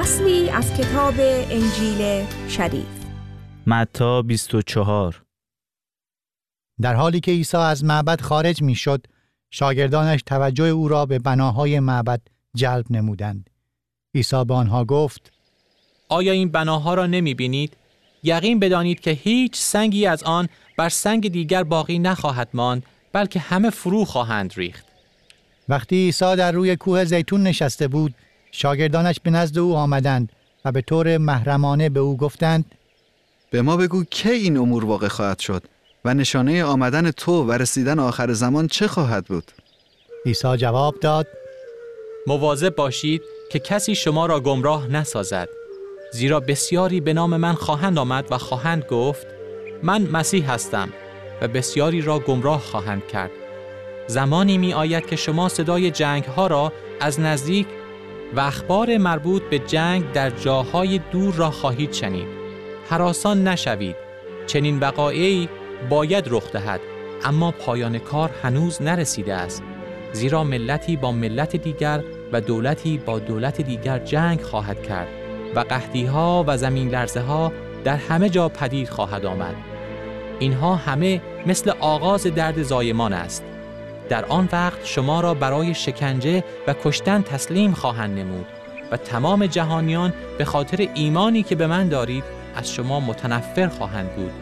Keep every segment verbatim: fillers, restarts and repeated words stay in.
فصلی از کتاب انجیل شریف. متی بیست و چهار. در حالی که عیسی از معبد خارج می شد، شاگردانش توجه او را به بناهای معبد جلب نمودند. عیسی به آنها گفت: آیا این بناها را نمی بینید؟ یقین بدانید که هیچ سنگی از آن بر سنگ دیگر باقی نخواهد ماند، بلکه همه فرو خواهند ریخت. وقتی عیسی در روی کوه زیتون نشسته بود، شاگردانش به نزد او آمدند و به طور محرمانه به او گفتند: به ما بگو کی این امور واقع خواهد شد و نشانه آمدن تو و رسیدن آخر زمان چه خواهد بود؟ عیسی جواب داد: مواظب باشید که کسی شما را گمراه نسازد، زیرا بسیاری به نام من خواهند آمد و خواهند گفت من مسیح هستم و بسیاری را گمراه خواهند کرد. زمانی می آید که شما صدای جنگ ها را از نزدیک و اخبار مربوط به جنگ در جاهای دور را خواهید شنید. هراسان نشوید، چنین وقایعی باید رخ دهد، اما پایان کار هنوز نرسیده است، زیرا ملتی با ملت دیگر و دولتی با دولت دیگر جنگ خواهد کرد و قحطی ها و زمین لرزه ها در همه جا پدید خواهد آمد. اینها همه مثل آغاز درد زایمان است. در آن وقت شما را برای شکنجه و کشتن تسلیم خواهند نمود و تمام جهانیان به خاطر ایمانی که به من دارید از شما متنفر خواهند بود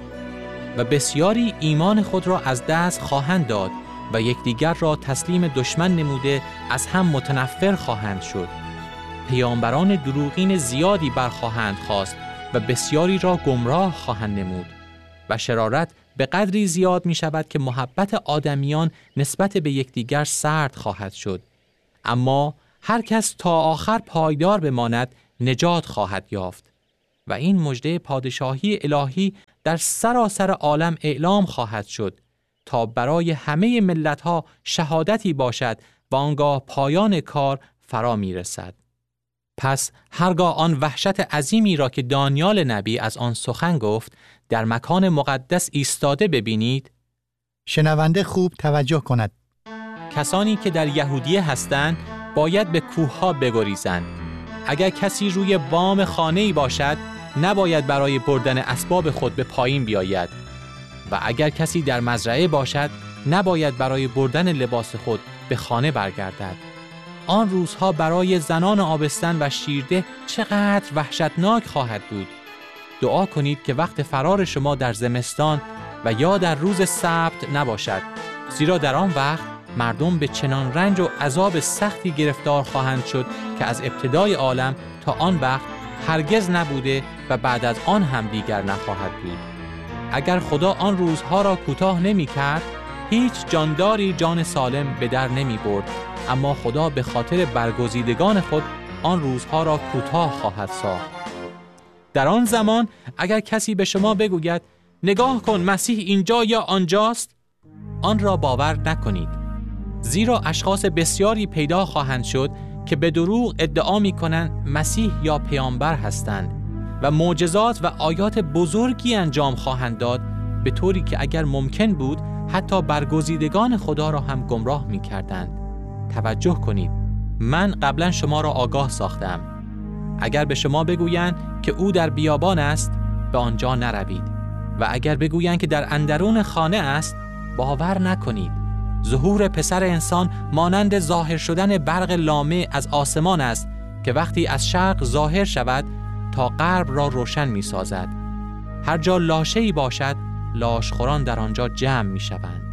و بسیاری ایمان خود را از دست خواهند داد و یکدیگر را تسلیم دشمن نموده از هم متنفر خواهند شد. پیامبران دروغین زیادی برخواهند خاست و بسیاری را گمراه خواهند نمود و شرارت به قدری زیاد می شود که محبت آدمیان نسبت به یکدیگر سرد خواهد شد. اما هر کس تا آخر پایدار بماند نجات خواهد یافت و این مژده پادشاهی الهی در سراسر عالم اعلام خواهد شد تا برای همه ملت‌ها شهادتی باشد و آنگاه پایان کار فرا می رسد. پس هرگاه آن وحشت عظیمی را که دانیال نبی از آن سخن گفت در مکان مقدس ایستاده ببینید، شنونده خوب توجه کند. کسانی که در یهودیه هستند باید به کوه‌ها بگریزند. اگر کسی روی بام خانه‌ای باشد نباید برای بردن اسباب خود به پایین بیاید و اگر کسی در مزرعه باشد نباید برای بردن لباس خود به خانه برگردد. آن روزها برای زنان آبستن و شیرده چقدر وحشتناک خواهد بود. دعا کنید که وقت فرار شما در زمستان و یا در روز سبت نباشد، زیرا در آن وقت مردم به چنان رنج و عذاب سختی گرفتار خواهند شد که از ابتدای عالم تا آن وقت هرگز نبوده و بعد از آن هم دیگر نخواهد بود. اگر خدا آن روزها را کوتاه نمی کرد، هیچ جانداری جان سالم به در نمی برد، اما خدا به خاطر برگزیدگان خود آن روزها را کوتاه خواهد ساخت. در آن زمان اگر کسی به شما بگوید نگاه کن مسیح اینجا یا آنجاست، آن را باور نکنید، زیرا اشخاص بسیاری پیدا خواهند شد که به دروغ ادعا می کنند مسیح یا پیامبر هستند و معجزات و آیات بزرگی انجام خواهند داد، به طوری که اگر ممکن بود حتی برگزیدگان خدا را هم گمراه می کردند. توجه کنید، من قبلا شما را آگاه ساختم. اگر به شما بگویند که او در بیابان است، به آنجا نروید و اگر بگویند که در اندرون خانه است، باور نکنید. ظهور پسر انسان مانند ظاهر شدن برق لامع از آسمان است که وقتی از شرق ظاهر شود تا غرب را روشن می سازد. هر جا لاشه‌ای باشد، لاشخوران در آنجا جمع می شوند.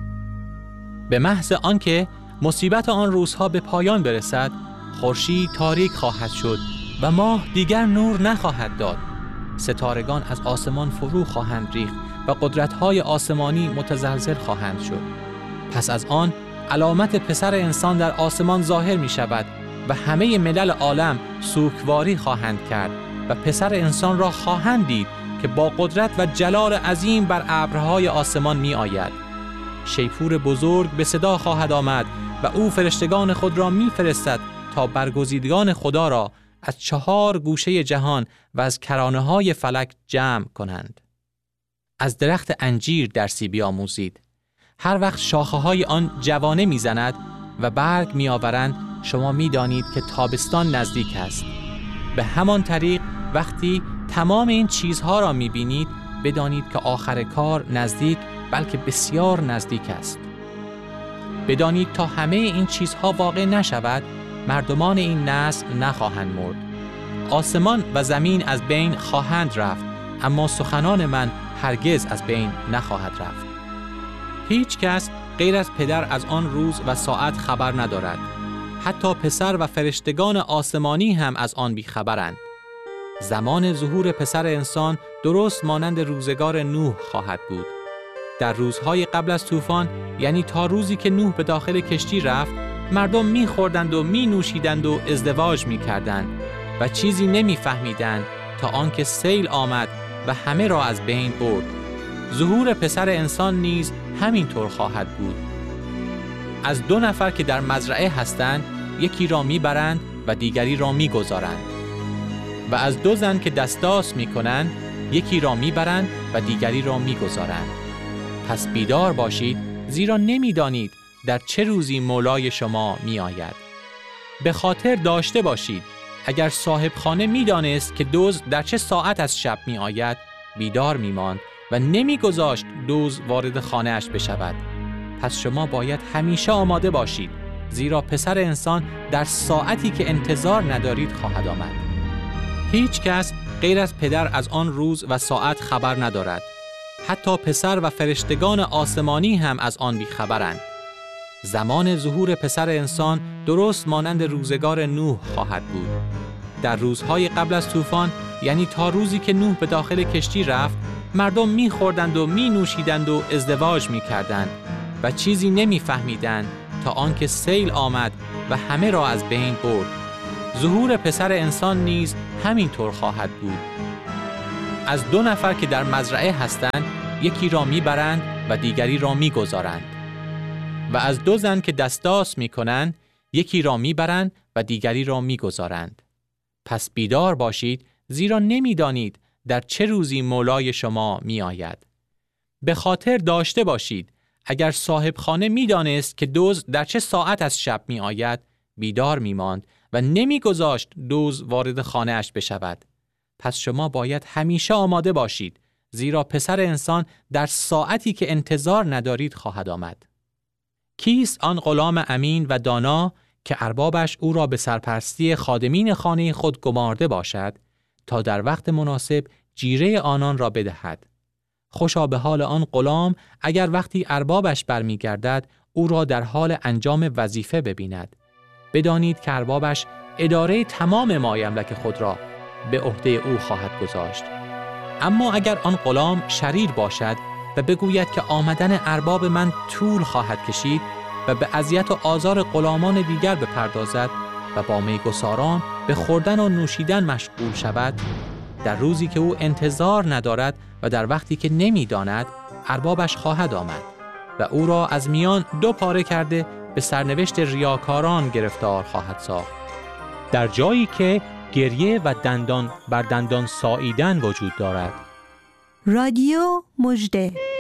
به محض آنکه مصیبت آن روزها به پایان برسد، خورشید تاریک خواهد شد و ماه دیگر نور نخواهد داد. ستارگان از آسمان فرو خواهند ریخت و قدرت‌های آسمانی متزلزل خواهند شد. پس از آن علامت پسر انسان در آسمان ظاهر می شود و همه ملل عالم سوگواری خواهند کرد و پسر انسان را خواهند دید که با قدرت و جلال عظیم بر ابرهای آسمان می آید. شیپور بزرگ به صدا خواهد آمد و او فرشتگان خود را می فرستد تا برگزیدگان خدا را از چهار گوشه جهان و از کرانه های فلک جمع کنند. از درخت انجیر درسی بیاموزید. هر وقت شاخه های آن جوانه می زند و برگ می آورند، شما می دانید که تابستان نزدیک است. به همان طریق وقتی تمام این چیزها را می‌بینید بدانید که آخر کار نزدیک بلکه بسیار نزدیک است. بدانید تا همه این چیزها واقع نشود مردمان این نسل نخواهند مرد. آسمان و زمین از بین خواهند رفت اما سخنان من هرگز از بین نخواهد رفت. هیچ کس غیر از پدر از آن روز و ساعت خبر ندارد. حتی پسر و فرشتگان آسمانی هم از آن بیخبرند. زمان ظهور پسر انسان درست مانند روزگار نوح خواهد بود. در روزهای قبل از طوفان، یعنی تا روزی که نوح به داخل کشتی رفت، مردم می‌خوردند و می‌نوشیدند و ازدواج می‌کردند و چیزی نمی‌فهمیدند تا آنکه سیل آمد و همه را از بین برد. ظهور پسر انسان نیز همین طور خواهد بود. از دو نفر که در مزرعه هستند، یکی را می‌برند و دیگری را می‌گذارند. و از دو زن که دستاس می‌کنند، یکی را می‌برند و دیگری را می‌گذارند. پس بیدار باشید، زیرا نمی‌دانید در چه روزی مولای شما می‌آید. به خاطر داشته باشید، اگر صاحب خانه می‌دانست که دزد در چه ساعت از شب می‌آید، بیدار می‌ماند و نمی‌گذاشت دزد وارد خانه‌اش بشود. پس شما باید همیشه آماده باشید، زیرا پسر انسان در ساعتی که انتظار ندارید خواهد آمد. هیچ کس غیر از پدر از آن روز و ساعت خبر ندارد. حتی پسر و فرشتگان آسمانی هم از آن بیخبرند. زمان ظهور پسر انسان درست مانند روزگار نوح خواهد بود. در روزهای قبل از طوفان، یعنی تا روزی که نوح به داخل کشتی رفت، مردم می‌خوردند و می‌نوشیدند و ازدواج می‌کردند و چیزی نمی‌فهمیدند تا آنکه سیل آمد و همه را از بین برد. ظهور پسر انسان نیز همین طور خواهد بود. از دو نفر که در مزرعه هستند، یکی را میبرند و دیگری را میگذارند. و از دو زن که دستاس میکنند، یکی را میبرند و دیگری را میگذارند. پس بیدار باشید، زیرا نمیدانید در چه روزی مولای شما میآید. به خاطر داشته باشید، اگر صاحب خانه میدانست که دزد در چه ساعت از شب میآید، بیدار میماند و نمیگذاشت دزد وارد خانه‌اش بشود. پس شما باید همیشه آماده باشید، زیرا پسر انسان در ساعتی که انتظار ندارید خواهد آمد. کیست آن غلام امین و دانا که اربابش او را به سرپرستی خادمین خانه خود گمارده باشد تا در وقت مناسب جیره آنان را بدهد؟ خوشا به حال آن غلام اگر وقتی اربابش برمیگردد او را در حال انجام وظیفه ببیند. بدانید که اربابش اداره تمام مایملک خود را به عهده او خواهد گذاشت. اما اگر آن غلام شریر باشد و بگوید که آمدن ارباب من طول خواهد کشید و به اذیت و آزار غلامان دیگر بپردازد و با میگساران به خوردن و نوشیدن مشغول شود، در روزی که او انتظار ندارد و در وقتی که نمی‌داند، اربابش خواهد آمد و او را از میان دو پاره کرده به سرنوشت ریاکاران گرفتار خواهد ساخت. در جایی که گریه و دندان بر دندان ساییدن وجود دارد. رادیو مژده.